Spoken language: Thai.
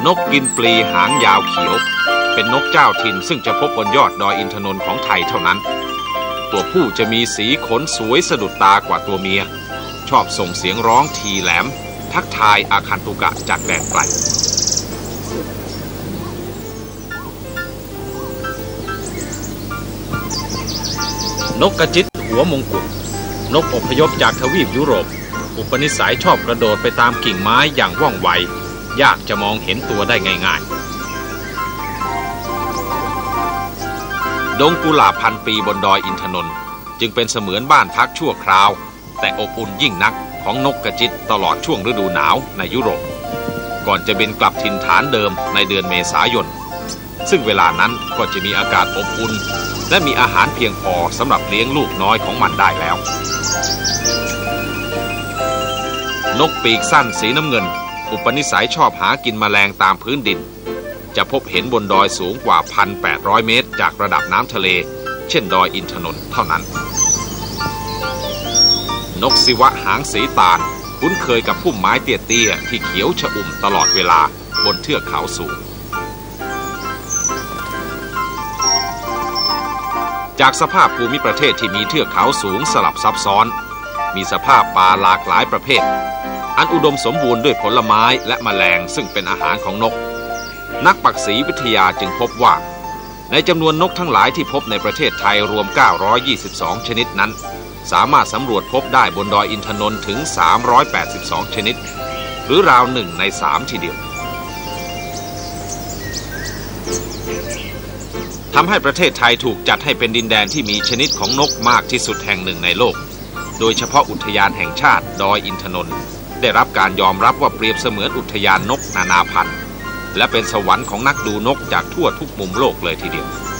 นกกินปลีหางยาวเขียวเป็นนกเจ้าถิ่นซึ่งจะพบบนยอดดอยอินทนนท์ของไทยเท่านั้นตัวผู้จะมีสีขนสวยสะดุดตากว่าตัวเมียชอบส่งเสียงร้องทีแหลมทักทายอาคันตุกะจากแดนไกลนกกระจิตหัวมงกุฎนกอพยพจากทวีปยุโรปอุปนิสัยชอบกระโดดไปตามกิ่งไม้อย่างว่องไวยากจะมองเห็นตัวได้ง่ายๆดงกุหลาบพันปีบนดอยอินทนนท์จึงเป็นเสมือนบ้านพักชั่วคราวแต่อบอุ่นยิ่งนักของนกกระจิตตลอดช่วงฤดูหนาวในยุโรปก่อนจะบินกลับถิ่นฐานเดิมในเดือนเมษายนซึ่งเวลานั้นก็จะมีอากาศอบอุ่นและมีอาหารเพียงพอสำหรับเลี้ยงลูกน้อยของมันได้แล้วนกปีกสั้นสีน้ำเงินอุปนิสัยชอบหากินแมลงตามพื้นดินจะพบเห็นบนดอยสูงกว่า 1,800 เมตรจากระดับน้ำทะเลเช่นดอยอินทนนท์เท่านั้นนกศิวะหางสีตาลคุ้นเคยกับพุ่มไม้เตี้ยๆที่เขียวชอุ่มตลอดเวลาบนเทือกเขาสูงจากสภาพภูมิประเทศที่มีเทือกเขาสูงสลับซับซ้อนมีสภาพป่าหลากหลายประเภทอันอุดมสมบูรณ์ด้วยผลไม้และแมลงซึ่งเป็นอาหารของนกนักปักษีวิทยาจึงพบว่าในจำนวนนกทั้งหลายที่พบในประเทศไทยรวม922ชนิดนั้นสามารถสำรวจพบได้บนดอยอินทนนท์ถึง382ชนิดหรือราว1 ใน 3ทีเดียวทำให้ประเทศไทยถูกจัดให้เป็นดินแดนที่มีชนิดของนกมากที่สุดแห่งหนึ่งในโลกโดยเฉพาะอุทยานแห่งชาติดอยอินทนนท์ได้รับการยอมรับว่าเปรียบเสมือนอุทยานนกนานาพันธุ์และเป็นสวรรค์ของนักดูนกจากทั่วทุกมุมโลกเลยทีเดียว